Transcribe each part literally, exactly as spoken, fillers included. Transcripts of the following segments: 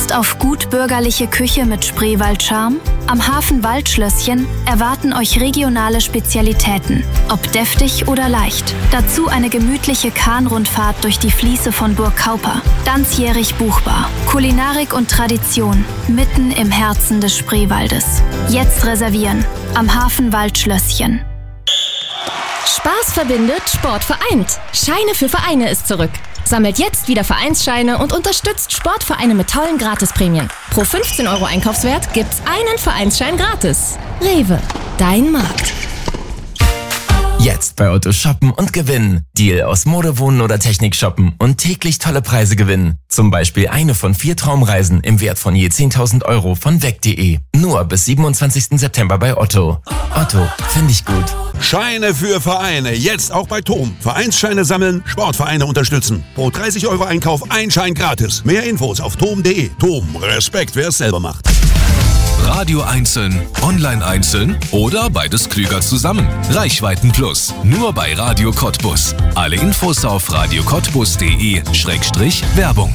Lust auf gut bürgerliche Küche mit Spreewald-Charme? Am Hafen Waldschlösschen erwarten euch regionale Spezialitäten, ob deftig oder leicht. Dazu eine gemütliche Kahnrundfahrt durch die Fließe von Burg Kauper. Ganzjährig buchbar. Kulinarik und Tradition mitten im Herzen des Spreewaldes. Jetzt reservieren. Am Hafen Waldschlösschen. Spaß verbindet, Sport vereint. Scheine für Vereine ist zurück. Sammelt jetzt wieder Vereinsscheine und unterstützt Sportvereine mit tollen Gratisprämien. Pro fünfzehn Euro Einkaufswert gibt's einen Vereinsschein gratis. Rewe, dein Markt. Jetzt bei Otto shoppen und gewinnen. Deal aus Mode, Wohnen oder Technik shoppen und täglich tolle Preise gewinnen. Zum Beispiel eine von vier Traumreisen im Wert von je zehntausend Euro von weg punkt de. Nur bis siebenundzwanzigsten September bei Otto. Otto, finde ich gut. Scheine für Vereine. Jetzt auch bei Tom. Vereinsscheine sammeln, Sportvereine unterstützen. Pro dreißig Euro Einkauf ein Schein gratis. Mehr Infos auf tom punkt de. Tom, Respekt, wer es selber macht. Radio einzeln, online einzeln oder beides klüger zusammen. Reichweiten Plus. Nur bei Radio Cottbus. Alle Infos auf radio cottbus punkt de Schrägstrich Werbung.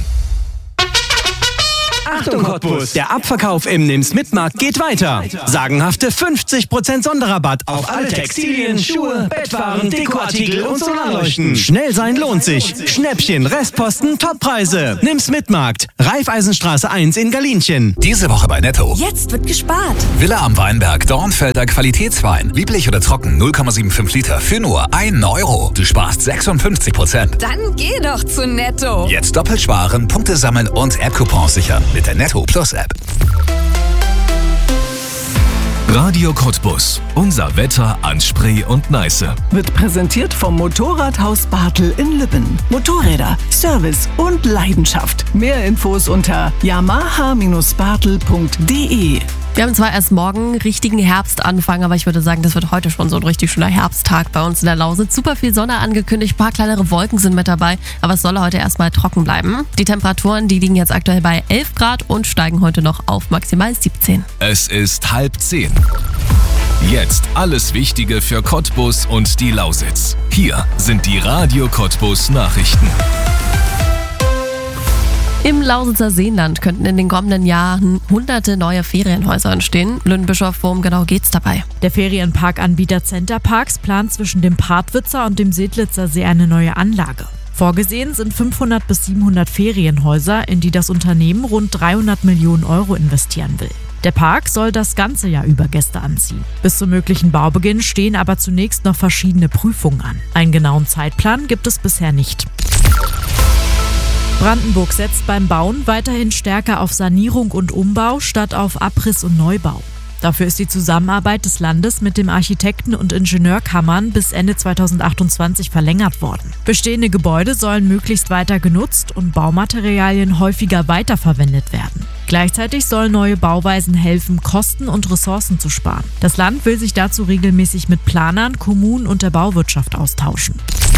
Achtung Cottbus, der Abverkauf im Nimm's-Mitmarkt geht weiter. Sagenhafte fünfzig Prozent Sonderrabatt auf alle Textilien, Schuhe, Bettwaren, Dekoartikel und Solarleuchten. Schnell sein lohnt sich. Schnäppchen, Restposten, Toppreise. Nimm's-Mitmarkt, Raiffeisenstraße eins in Galinchen. Diese Woche bei Netto. Jetzt wird gespart. Villa am Weinberg, Dornfelder Qualitätswein. Lieblich oder trocken, null Komma fünfundsiebzig Liter für nur einen Euro. Du sparst sechsundfünfzig Prozent. Dann geh doch zu Netto. Jetzt doppelt sparen, Punkte sammeln und App-Coupons sichern mit der Netto Plus App. Radio Cottbus. Unser Wetter an Spree und Neiße. Wird präsentiert vom Motorradhaus Bartel in Lübben. Motorräder, Service und Leidenschaft. Mehr Infos unter yamaha Bindestrich bartel punkt de. Wir haben zwar erst morgen richtigen Herbstanfang, aber ich würde sagen, das wird heute schon so ein richtig schöner Herbsttag bei uns in der Lausitz. Super viel Sonne angekündigt, ein paar kleinere Wolken sind mit dabei, aber es soll heute erstmal trocken bleiben. Die Temperaturen, die liegen jetzt aktuell bei elf Grad und steigen heute noch auf maximal siebzehn. Es ist halb zehn. Jetzt alles Wichtige für Cottbus und die Lausitz. Hier sind die Radio Cottbus Nachrichten. Im Lausitzer Seenland könnten in den kommenden Jahren hunderte neue Ferienhäuser entstehen. Lünnbischof, worum genau geht's dabei? Der Ferienparkanbieter Centerparks plant zwischen dem Partwitzer und dem Sedlitzer See eine neue Anlage. Vorgesehen sind fünfhundert bis siebenhundert Ferienhäuser, in die das Unternehmen rund dreihundert Millionen Euro investieren will. Der Park soll das ganze Jahr über Gäste anziehen. Bis zum möglichen Baubeginn stehen aber zunächst noch verschiedene Prüfungen an. Einen genauen Zeitplan gibt es bisher nicht. Brandenburg setzt beim Bauen weiterhin stärker auf Sanierung und Umbau statt auf Abriss und Neubau. Dafür ist die Zusammenarbeit des Landes mit den Architekten- und Ingenieurkammern bis Ende zweitausendachtundzwanzig verlängert worden. Bestehende Gebäude sollen möglichst weiter genutzt und Baumaterialien häufiger weiterverwendet werden. Gleichzeitig sollen neue Bauweisen helfen, Kosten und Ressourcen zu sparen. Das Land will sich dazu regelmäßig mit Planern, Kommunen und der Bauwirtschaft austauschen.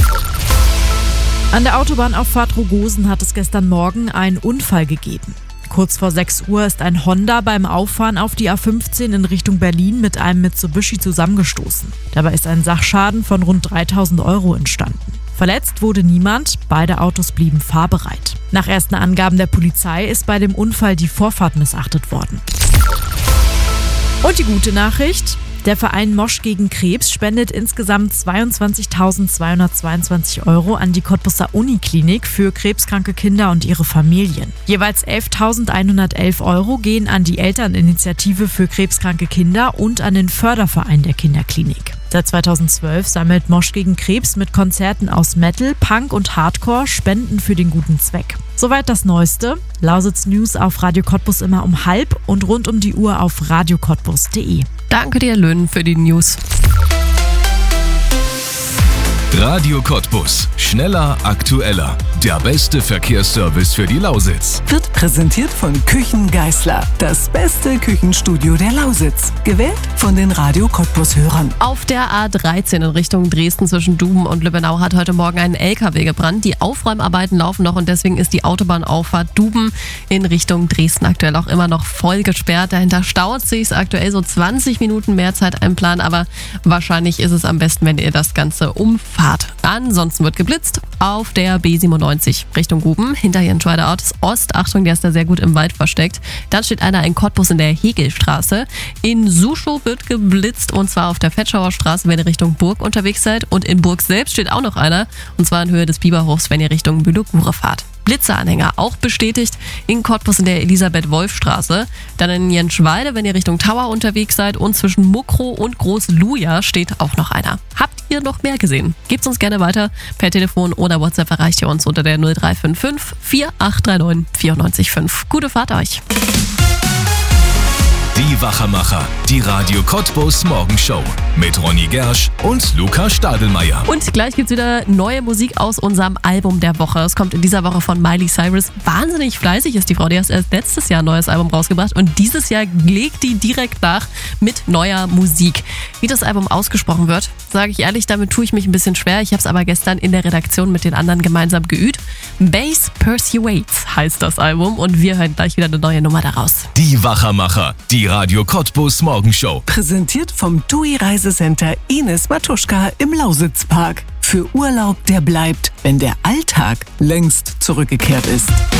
An der Autobahnauffahrt Rogosen hat es gestern Morgen einen Unfall gegeben. Kurz vor sechs Uhr ist ein Honda beim Auffahren auf die A fünfzehn in Richtung Berlin mit einem Mitsubishi zusammengestoßen. Dabei ist ein Sachschaden von rund dreitausend Euro entstanden. Verletzt wurde niemand, beide Autos blieben fahrbereit. Nach ersten Angaben der Polizei ist bei dem Unfall die Vorfahrt missachtet worden. Und die gute Nachricht: Der Verein Mosch gegen Krebs spendet insgesamt zweiundzwanzigtausendzweihundertzweiundzwanzig Euro an die Cottbuser Uniklinik für krebskranke Kinder und ihre Familien. Jeweils elftausendeinhundertelf Euro gehen an die Elterninitiative für krebskranke Kinder und an den Förderverein der Kinderklinik. Seit zweitausendzwölf sammelt Mosch gegen Krebs mit Konzerten aus Metal, Punk und Hardcore Spenden für den guten Zweck. Soweit das Neueste. Lausitz News auf Radio Cottbus immer um halb und rund um die Uhr auf radio cottbus punkt de. Danke dir, Lönn, für die News. Radio Cottbus. Schneller, aktueller. Der beste Verkehrsservice für die Lausitz. Wird präsentiert von Küchen Geißler. Das beste Küchenstudio der Lausitz. Gewählt von den Radio Cottbus-Hörern. Auf der A dreizehn in Richtung Dresden zwischen Duben und Lübbenau hat heute Morgen ein L K W gebrannt. Die Aufräumarbeiten laufen noch und deswegen ist die Autobahnauffahrt Duben in Richtung Dresden aktuell auch immer noch voll gesperrt. Dahinter staut sich aktuell so zwanzig Minuten mehr Zeit einplanen, aber wahrscheinlich ist es am besten, wenn ihr das Ganze umfahrt. Ansonsten wird geblitzt auf der B siebenundneunzig Richtung Guben hinter Jenschweider Ort Ost. Achtung, der ist da sehr gut im Wald versteckt. Dann steht einer in Cottbus in der Hegelstraße. In Suschow wird geblitzt und zwar auf der Fetschauer Straße, wenn ihr Richtung Burg unterwegs seid. Und in Burg selbst steht auch noch einer und zwar in Höhe des Biberhofs, wenn ihr Richtung Mühlugure fahrt. Blitzeanhänger auch bestätigt in Cottbus in der Elisabeth-Wolf-Straße. Dann in Jenschwalde, wenn ihr Richtung Tower unterwegs seid. Und zwischen Mukro und Groß-Luja steht auch noch einer. Habt ihr noch mehr gesehen? Gebt's uns gerne weiter. Per Telefon oder WhatsApp erreicht ihr uns unter der null drei fünf fünf, vier acht drei neun, vier neun fünf. Gute Fahrt euch! Die Wachermacher, die Radio Cottbus Morgenshow mit Ronny Gersch und Luca Stadelmeier. Und gleich gibt's wieder neue Musik aus unserem Album der Woche. Es kommt in dieser Woche von Miley Cyrus. Wahnsinnig fleißig ist die Frau. Die hat erst letztes Jahr ein neues Album rausgebracht und dieses Jahr legt die direkt nach mit neuer Musik. Wie das Album ausgesprochen wird, sage ich ehrlich, damit tue ich mich ein bisschen schwer. Ich habe es aber gestern in der Redaktion mit den anderen gemeinsam geübt. Bass Persuades heißt das Album und wir hören gleich wieder eine neue Nummer daraus. Die Wachermacher, die Radio Cottbus Morgenshow. Präsentiert vom T U I Reisecenter Ines Matuschka im Lausitzpark. Für Urlaub, der bleibt, wenn der Alltag längst zurückgekehrt ist.